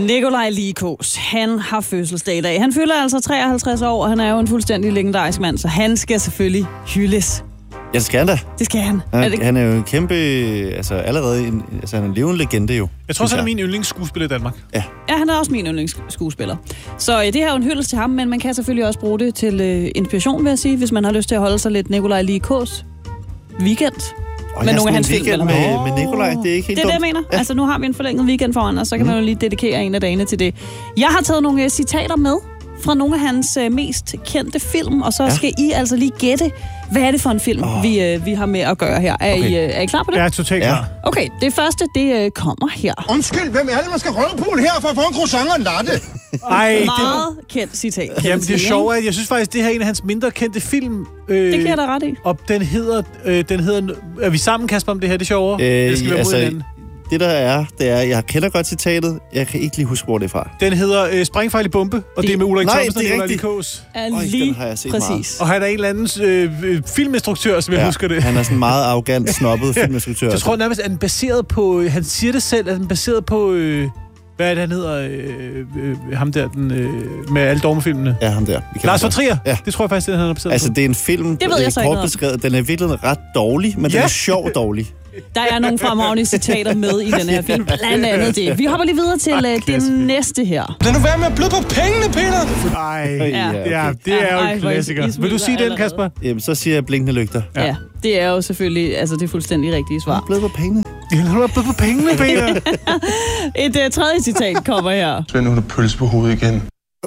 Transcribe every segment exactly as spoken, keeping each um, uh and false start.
Nikolaj Likos, han har fødselsdag i dag. Han fylder altså treoghalvtreds år, og han er jo en fuldstændig legendarisk mand, så han skal selvfølgelig hyldes. Ja, det skal han da. Det skal han. Han, er det... han er jo en kæmpe, altså allerede en, altså han er en levende legende jo. Jeg tror, han er min yndlingsskuespiller i Danmark. Ja. Ja, han er også min yndlingsskuespiller. Så øh, det her er jo en hyldest til ham, men man kan selvfølgelig også bruge det til øh, inspiration, vil jeg sige, hvis man har lyst til at holde sig lidt Nikolaj Likos weekend. Og med nogle af hans film. Med, med Nikolaj, det er ikke helt Det er dumt. det, jeg mener. Ja. Altså, nu har vi en forlænget weekend foran os, så kan mm. man jo lige dedikere en af dagene til det. Jeg har taget nogle uh, citater med fra nogle af hans uh, mest kendte film, og så ja. skal I altså lige gætte, hvad er det for en film, oh. vi, uh, vi har med at gøre her. Er, okay. I, uh, er I klar på det? Ja, totalt klar. Ja. Okay, det første, det uh, kommer her. Undskyld, hvem er det, man skal røve på her for at få en croissant og en latte? Ej, meget det... kendt citat. Jamen, det er sjovt, at jeg synes faktisk, det her er en af hans mindre kendte film. Øh, det kan jeg da ret i. Og den hedder, øh, den hedder... Er vi sammen, Kasper, om det her? Det er sjovere? Øh, det skal være altså, mod hinanden. Det der er, det er, jeg kender godt citatet, jeg kan ikke lige huske, hvor det er fra. Den hedder øh, Sprængfarlig bombe, og det, det er med Ulrik Thomsen og Nikolaj Likos. Lige præcis. Meget. Og han er en eller anden øh, filminstruktør, som jeg ja, husker det. Han er sådan meget arrogant, snobbet filminstruktør. Jeg tror nærmest, at den baseret på... Han siger det selv, at den baseret på... Øh, hvad er det, han hedder? Øh, øh, ham der, den, øh, med alle dogmefilmene. Ja, ham der. Lars von Trier. Ja. Det tror jeg faktisk, det han er baseret altså, på. det er en film, det ved jeg så kort beskrevet. Den er virkelig ret dårlig, men ja. den er sjov dårlig. Der er nogle fremragende citater med i den her film. Blandt andet det. Vi hopper lige videre til ah, det næste her. Lad nu være med at bløde på pengene, Peter! Ej, ja, okay. ja, det er jo en klassiker. Vil du sige den, Kasper? Jamen, så siger jeg blinkende lygter. Ja, ja, det er jo selvfølgelig, altså det er fuldstændig rigtige svar. Blød på pengene. Ja, nu er blød på pengene, Peter. Et uh, tredje citat kommer her. Svend, hun har pølse på hovedet igen.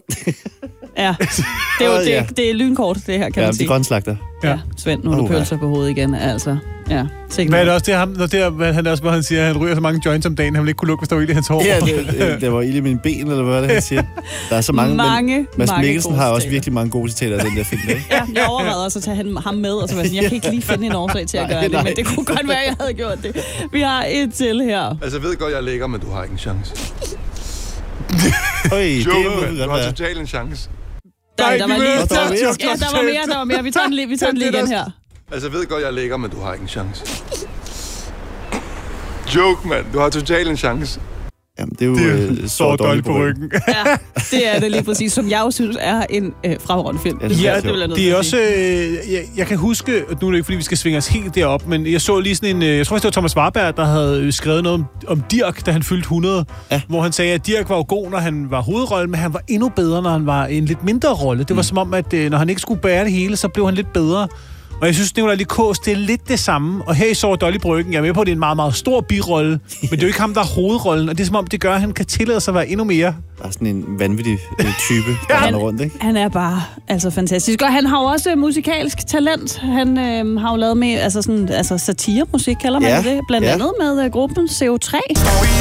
Ja, det er jo det, er, det er lynkort, det her, kan ja, man sige. Ja, det er grønslagter. Ja, Svend, nu er du oh, pølser ja. på hovedet igen, altså. Ja, hvad er det også det, ham, når det, hvad han også, hvor han siger, at han ryger så mange joints om dagen, han ville ikke kunne lukke, hvis der var ild i hans hår. Ja, det, det, det var ild i mine ben, eller hvad er det, han siger. Der er så mange, mange men Mads mange Mikkelsen har også virkelig mange gode citater af den der film. Ikke? Ja, jeg overvejede også at tage ham med, og så var jeg sådan, jeg kan ikke lige finde en årsag til at gøre nej, det, nej. men det kunne godt være, at jeg havde gjort det. Vi har et til her. Altså, jeg ved godt, jeg er lækker, men du har ikke en chance. Øj, det er du har totalt en chance. Nej, der var lige... Der var mere, ja, der var mere, der var mere. Vi tager den lige, vi tager den lige igen her. Altså, jeg ved godt, jeg er lækker, men du har ikke en chance. Joke, mand. Du har totalt en chance. Jamen, det er jo det er øh, så dårligt på ryggen. Ja, det er det lige præcis, som jeg jo synes er en øh, fremragende film. Ja, ja, det, det er også... Øh, jeg, jeg kan huske, nu er det ikke, fordi vi skal svinge os helt derop, men jeg så lige sådan en... Øh, jeg tror, det var Thomas Warberg, der havde skrevet noget om, om Dirch, da han fyldte hundrede. Ja. Hvor han sagde, at Dirch var jo god, når han var hovedrollen, men han var endnu bedre, når han var en lidt mindre rolle. Det var mm. som om, at øh, når han ikke skulle bære det hele, så blev han lidt bedre. Og jeg synes, Nikolaj Likos, det er lidt det samme. Og her i Så Dolly Bryggen, jeg er med på, at det er en meget, meget stor birolle. Men det er jo ikke ham, der er hovedrollen. Og det er som om, det gør, at han kan tillade sig at være endnu mere. Der er sådan en vanvittig type, der han, er rundt, ikke? Han er bare altså fantastisk. Og han har jo også musikalsk talent. Han øh, har jo lavet med altså sådan, altså satiremusik, kalder man ja, det. Blandt ja. andet med uh, gruppen C O tre.